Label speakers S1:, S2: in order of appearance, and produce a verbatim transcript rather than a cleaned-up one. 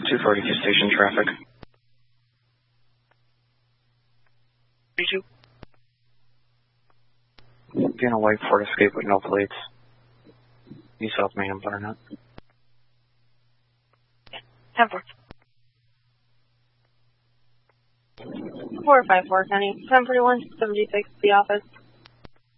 S1: two forty-two station traffic.
S2: thirty-two.
S1: Being a white Ford Escape with no plates. East South Main and Butternut.
S2: ten four. four five four, County. ten forty-one, seventy-six, the office.